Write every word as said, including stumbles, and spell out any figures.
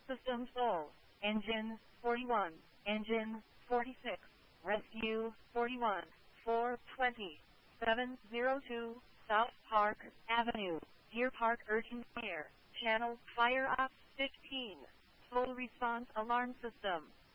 System full. Engine forty-one. Engine forty-six. Rescue forty-one. four twenty. seven oh two. South Park Avenue. Deer Park Urgent Care. Channel Fire Ops fifteen. Full response alarm system.